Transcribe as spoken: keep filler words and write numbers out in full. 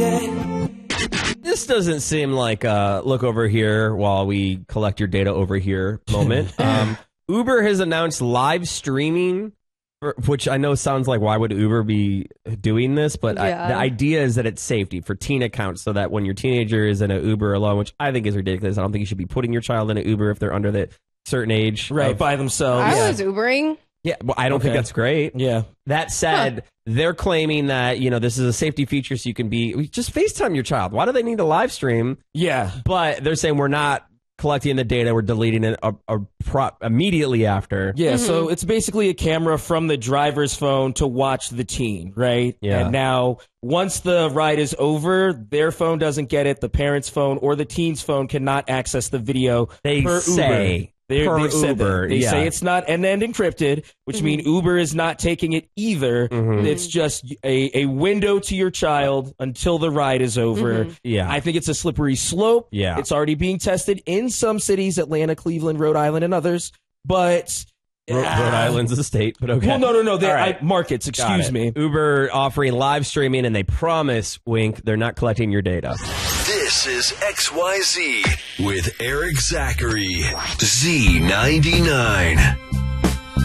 it. This doesn't seem like a look over here while we collect your data over here moment. um, Uber has announced live streaming, for, which I know sounds like why would Uber be doing this? But Yeah. I, the idea is that it's safety for teen accounts so that when your teenager is in an Uber alone, which I think is ridiculous. I don't think you should be putting your child in an Uber if they're under the certain age. Right, of- by themselves. I yeah. was Ubering. Yeah, well, I don't think Okay. that's great. Yeah. That said, they're claiming that, you know, this is a safety feature so you can be, just FaceTime your child. Why do they need a live stream? Yeah. But they're saying we're not collecting the data, we're deleting it a, a pro- immediately after. Yeah, Mm-hmm. so it's basically a camera from the driver's phone to watch the teen, right? Yeah. And now, once the ride is over, their phone doesn't get it, the parent's phone or the teen's phone cannot access the video They per say Uber. They, per they said that. Uber, They yeah. say it's not end-to-end encrypted, which means Uber is not taking it either. Mhm. It's just a, a window to your child until the ride is over. Yeah. I think it's a slippery slope. Yeah. It's already being tested in some cities, Atlanta, Cleveland, Rhode Island, and others. But Ro- Rhode Ah. Island's a state, but okay. Well, no, no, no. They, All right. I, markets, Got excuse it. me. Uber offering live streaming, and they promise, wink, they're not collecting your data. This is X Y Z with Eric Zachary. Z ninety-nine.